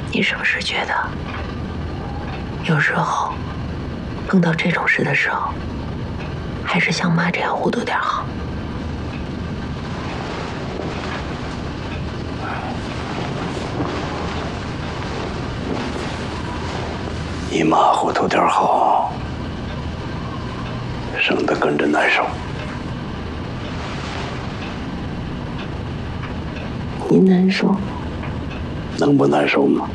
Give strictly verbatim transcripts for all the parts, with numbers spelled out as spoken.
你是不是觉得，有时候碰到这种事的时候，还是像妈这样糊涂点好？ 你妈糊涂点好，省得跟着难受。 你难受？ 能不难受吗？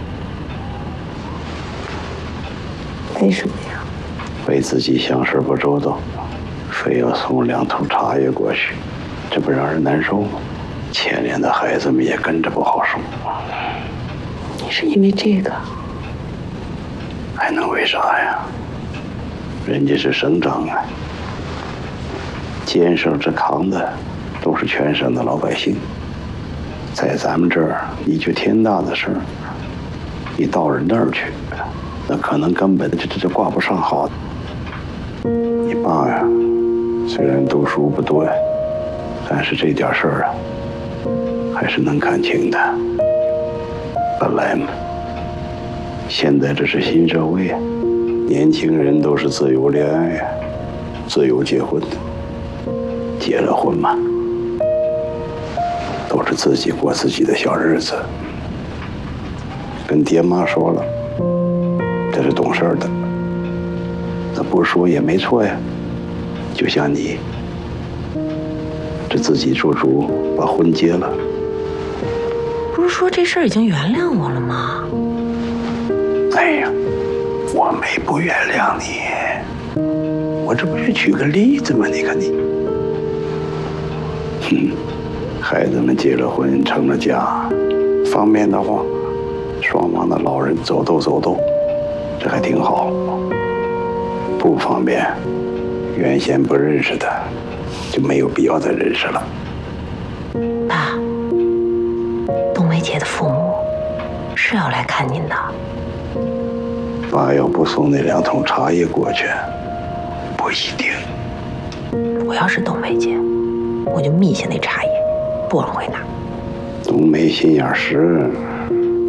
为什么呀？ 为自己想事不周到，非要送两桶茶叶过去，这不让人难受吗？牵连的孩子们也跟着不好受。 你是因为这个？ 还能为啥呀？人家是省长啊，肩上这扛的都是全省的老百姓。在咱们这儿，你就天大的事儿，你到人那儿去，那可能根本这这这挂不上号。你爸呀，虽然读书不多，但是这点事儿啊，还是能看清的。本来嘛，现在这是新社会啊，年轻人都是自由恋爱呀，自由结婚的。结了婚嘛，都是自己过自己的小日子。跟爹妈说了，这是懂事的，那不说也没错呀。就像你，这自己做主把婚结了。 不是说这事儿已经原谅我了吗？ 哎呀，我没不原谅你，我这不是举个例子吗？你看你，哼，孩子们结了婚成了家，方便的话，双方的老人走动走动，这还挺好。不方便，原先不认识的，就没有必要再认识了。 爸，冬梅姐的父母是要来看您的。 爸要不送那两桶茶叶过去，不一定。 我要是冬梅姐，我就密下那茶叶，不往回拿。 冬梅心眼实。